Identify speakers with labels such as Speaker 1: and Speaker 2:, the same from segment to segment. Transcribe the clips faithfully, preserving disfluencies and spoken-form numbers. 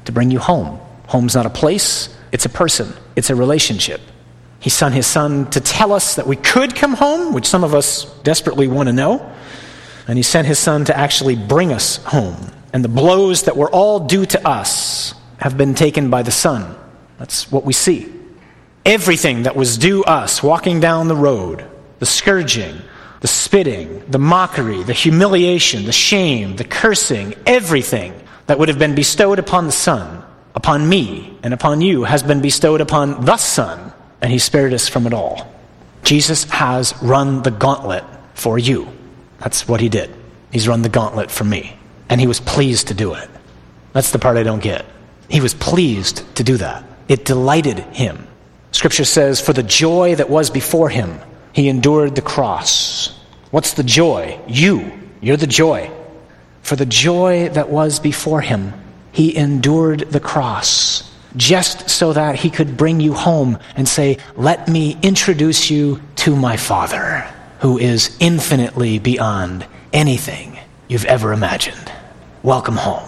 Speaker 1: to bring you home. Home's not a place, it's a person, it's a relationship. He sent his son to tell us that we could come home, which some of us desperately want to know. And he sent his son to actually bring us home. And the blows that were all due to us have been taken by the son. That's what we see. Everything that was due us walking down the road, the scourging, the spitting, the mockery, the humiliation, the shame, the cursing, everything that would have been bestowed upon the son, upon me and upon you, has been bestowed upon the son. And he spared us from it all. Jesus has run the gauntlet for you. That's what he did. He's run the gauntlet for me. And he was pleased to do it. That's the part I don't get. He was pleased to do that. It delighted him. Scripture says, for the joy that was before him, he endured the cross. What's the joy? You. You're the joy. For the joy that was before him, he endured the cross, just so that he could bring you home and say, let me introduce you to my Father, who is infinitely beyond anything you've ever imagined. Welcome home.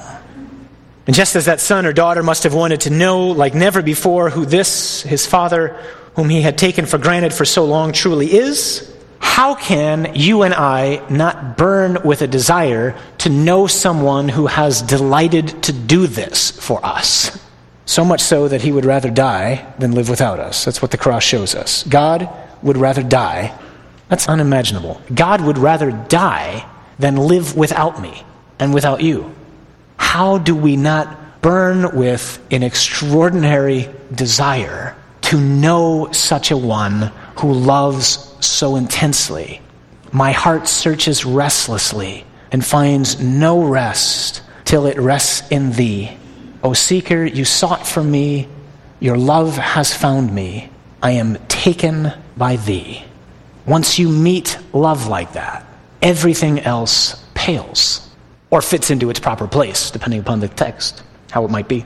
Speaker 1: And just as that son or daughter must have wanted to know, like never before, who this, his father, whom he had taken for granted for so long, truly is, how can you and I not burn with a desire to know someone who has delighted to do this for us? So much so that he would rather die than live without us. That's what the cross shows us. God would rather die. That's unimaginable. God would rather die than live without me and without you. How do we not burn with an extraordinary desire to know such a one who loves so intensely? My heart searches restlessly and finds no rest till it rests in thee. O seeker, you sought for me, your love has found me, I am taken by thee. Once you meet love like that, everything else pales, or fits into its proper place, depending upon the text, how it might be.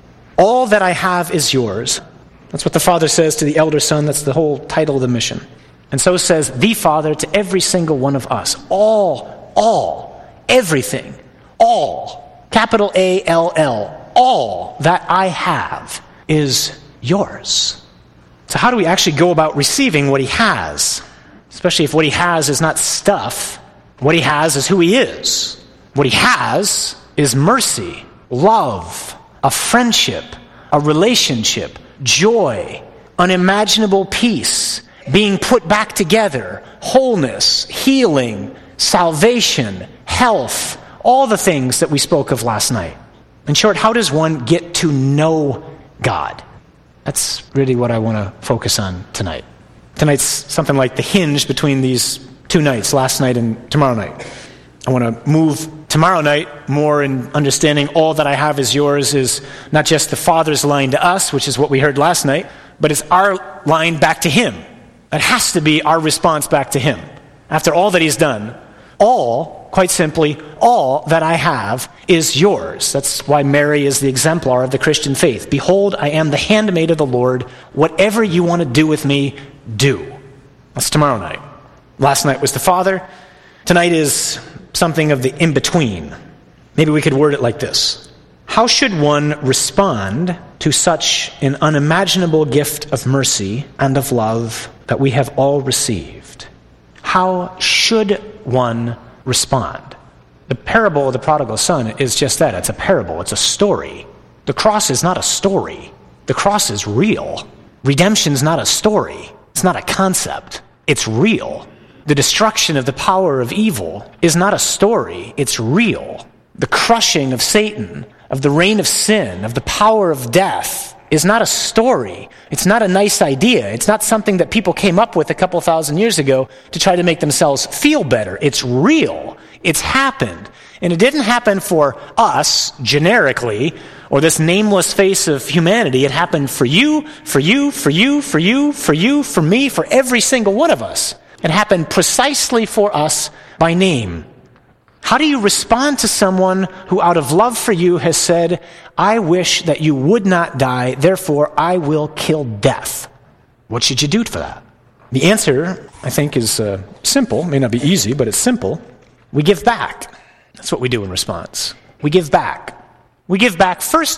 Speaker 1: All that I have is yours. That's what the Father says to the elder son. That's the whole title of the mission. And so says the Father to every single one of us. All, all, everything, all, capital A L L, all that I have is yours. So how do we actually go about receiving what he has? Especially if what he has is not stuff. What he has is who he is. What he has is mercy, love, a friendship, a relationship, joy, unimaginable peace, being put back together, wholeness, healing, salvation, health, all the things that we spoke of last night. In short, how does one get to know God? That's really what I want to focus on tonight. Tonight's something like the hinge between these two nights, last night and tomorrow night. I want to move tomorrow night more in understanding all that I have is yours is not just the Father's line to us, which is what we heard last night, but it's our line back to him. It has to be our response back to him. After all that he's done, all, quite simply, all that I have is yours. That's why Mary is the exemplar of the Christian faith. Behold, I am the handmaid of the Lord. Whatever you want to do with me, do. That's tomorrow night. Last night was the Father. Tonight is something of the in-between. Maybe we could word it like this. How should one respond to such an unimaginable gift of mercy and of love that we have all received? How should one respond? The parable of the prodigal son is just that. It's a parable. It's a story. The cross is not a story. The cross is real. Redemption's not a story. It's not a concept. It's real. The destruction of the power of evil is not a story. It's real. The crushing of Satan, of the reign of sin, of the power of death is not a story. It's not a nice idea. It's not something that people came up with a couple thousand years ago to try to make themselves feel better. It's real. It's happened. And it didn't happen for us, generically, or this nameless face of humanity. It happened for you, for you, for you, for you, for you, for me, for every single one of us. It happened precisely for us by name. How do you respond to someone who out of love for you has said, I wish that you would not die, therefore I will kill death? What should you do for that? The answer, I think, is uh, simple. It may not be easy, but it's simple. We give back. That's what we do in response. We give back. We give back first